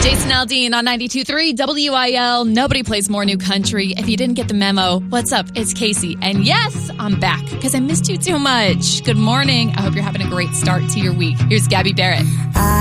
Jason Aldean on 92.3 WIL. Nobody plays more new country. If you didn't get the memo, what's up? It's Casey. And yes, I'm back because I missed you too much. Good morning. I hope you're having a great start to your week. Here's Gabby Barrett.